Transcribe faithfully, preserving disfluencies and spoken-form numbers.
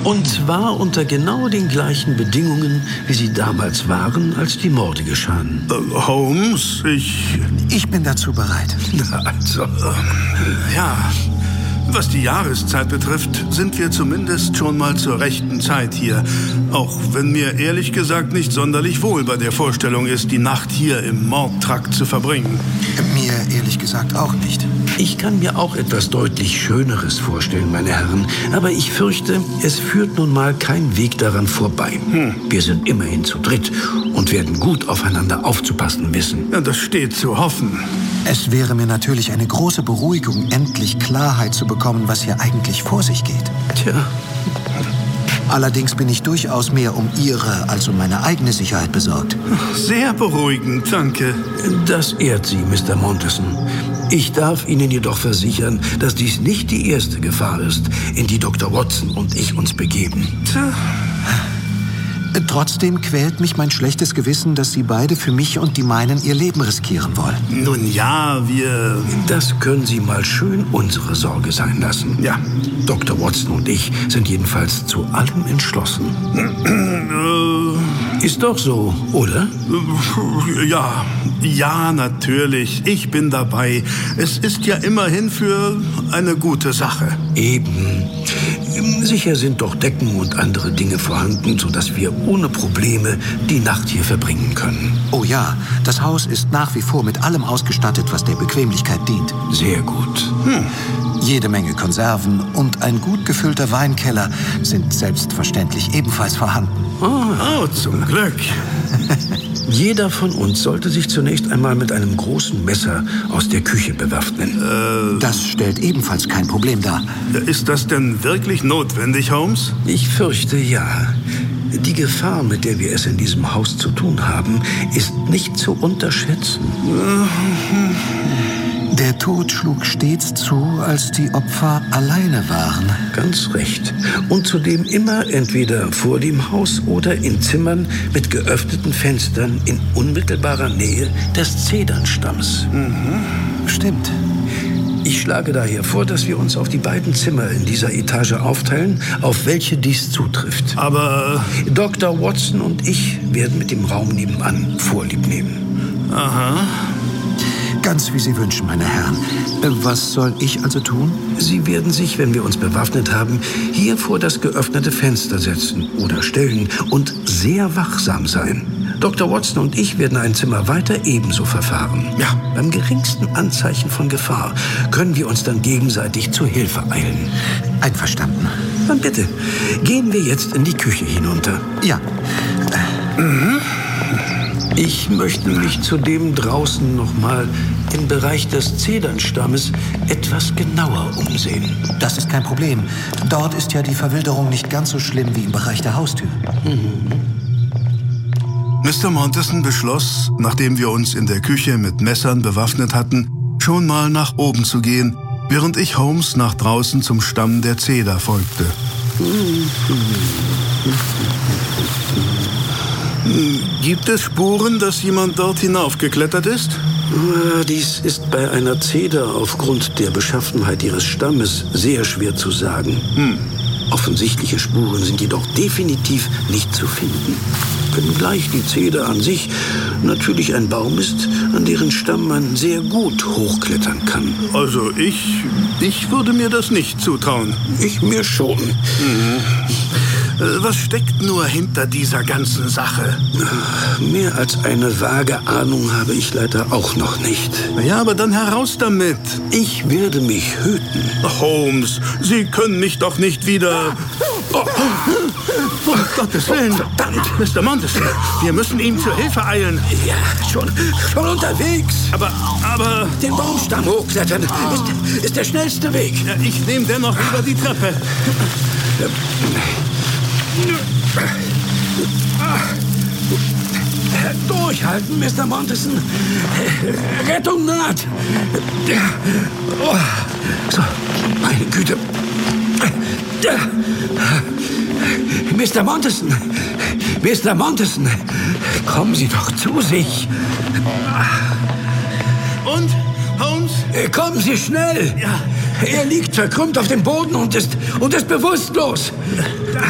Und zwar unter genau den gleichen Bedingungen, wie sie damals waren, als die Morde geschahen. Äh, Holmes, ich... Ich bin dazu bereit. Na, also... Ja, was die Jahreszeit betrifft, sind wir zumindest schon mal zur rechten Zeit hier. Auch wenn mir ehrlich gesagt nicht sonderlich wohl bei der Vorstellung ist, die Nacht hier im Mordtrakt zu verbringen. Mir ehrlich gesagt auch nicht. Ich kann mir auch etwas deutlich Schöneres vorstellen, meine Herren. Aber ich fürchte, es führt nun mal kein Weg daran vorbei. Hm. Wir sind immerhin zu dritt und werden gut aufeinander aufzupassen wissen. Ja, das steht zu hoffen. Es wäre mir natürlich eine große Beruhigung, endlich Klarheit zu bekommen, was hier eigentlich vor sich geht. Tja. Allerdings bin ich durchaus mehr um Ihre als um meine eigene Sicherheit besorgt. Sehr beruhigend, danke. Das ehrt Sie, Mister Montesson. Ich darf Ihnen jedoch versichern, dass dies nicht die erste Gefahr ist, in die Doktor Watson und ich uns begeben. Tja. Trotzdem quält mich mein schlechtes Gewissen, dass Sie beide für mich und die meinen ihr Leben riskieren wollen. Nun ja, wir... Das können Sie mal schön unsere Sorge sein lassen. Ja. Doktor Watson und ich sind jedenfalls zu allem entschlossen. Ist doch so, oder? Ja, ja, natürlich. Ich bin dabei. Es ist ja immerhin für eine gute Sache. Eben. Sicher sind doch Decken und andere Dinge vorhanden, sodass wir ohne Probleme die Nacht hier verbringen können. Oh ja, das Haus ist nach wie vor mit allem ausgestattet, was der Bequemlichkeit dient. Sehr gut. Hm. Jede Menge Konserven und ein gut gefüllter Weinkeller sind selbstverständlich ebenfalls vorhanden. Oh, zum Glück. Jeder von uns sollte sich zunächst einmal mit einem großen Messer aus der Küche bewaffnen. Äh, das stellt ebenfalls kein Problem dar. Ist das denn wirklich notwendig, Holmes? Ich fürchte, ja. Die Gefahr, mit der wir es in diesem Haus zu tun haben, ist nicht zu unterschätzen. Der Tod schlug stets zu, als die Opfer alleine waren. Ganz recht. Und zudem immer entweder vor dem Haus oder in Zimmern mit geöffneten Fenstern in unmittelbarer Nähe des Zedernstamms. Mhm. Stimmt. Ich schlage daher vor, dass wir uns auf die beiden Zimmer in dieser Etage aufteilen, auf welche dies zutrifft. Aber... Doktor Watson und ich werden mit dem Raum nebenan Vorlieb nehmen. Aha. Ganz wie Sie wünschen, meine Herren. Was soll ich also tun? Sie werden sich, wenn wir uns bewaffnet haben, hier vor das geöffnete Fenster setzen oder stellen und sehr wachsam sein. Doktor Watson und ich werden ein Zimmer weiter ebenso verfahren. Ja. Beim geringsten Anzeichen von Gefahr können wir uns dann gegenseitig zur Hilfe eilen. Einverstanden. Dann bitte, gehen wir jetzt in die Küche hinunter. Ja. Mhm. Ich möchte mich zudem draußen noch mal im Bereich des Zedernstammes etwas genauer umsehen. Das ist kein Problem. Dort ist ja die Verwilderung nicht ganz so schlimm wie im Bereich der Haustür. Mhm. Mister Montesson beschloss, nachdem wir uns in der Küche mit Messern bewaffnet hatten, schon mal nach oben zu gehen, während ich Holmes nach draußen zum Stamm der Zeder folgte. Gibt es Spuren, dass jemand dort hinaufgeklettert ist? Dies ist bei einer Zeder aufgrund der Beschaffenheit ihres Stammes sehr schwer zu sagen. Hm. Offensichtliche Spuren sind jedoch definitiv nicht zu finden. Wenngleich die Zeder an sich natürlich ein Baum ist, an deren Stamm man sehr gut hochklettern kann. Also ich, ich würde mir das nicht zutrauen. Ich mir schon. Mhm. Was steckt nur hinter dieser ganzen Sache? Mehr als eine vage Ahnung habe ich leider auch noch nicht. Ja, aber dann heraus damit. Ich werde mich hüten. Holmes, Sie können mich doch nicht wieder... Oh. Um Gottes Willen. Verdammt. Mister Montesson, wir müssen ihm zur Hilfe eilen. Ja, schon, schon unterwegs. Aber, aber... Den Baumstamm hochklettern ist, ist der schnellste Weg. Ja, ich nehme dennoch über die Treppe. Durchhalten, Mister Montesson. Rettung naht. Oh. So, meine Güte. Mister Montesson. Mister Montesson. Kommen Sie doch zu sich. Und, Holmes? Kommen Sie schnell. Ja. Er liegt verkrümmt auf dem Boden und ist, und ist bewusstlos.